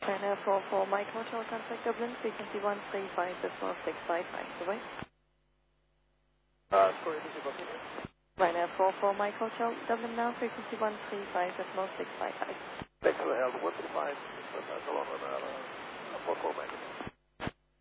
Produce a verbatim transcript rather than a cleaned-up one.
Ryanair four four Mike Hotel, contact Dublin, frequency one three five, decimal six five five. Goodbye. Uh, sorry, this is continue. Ryanair four four Mike Hotel, Dublin now, frequency one three five, decimal six five five. Thanks for the help. one three five, that's a long one, uh, four four Mike.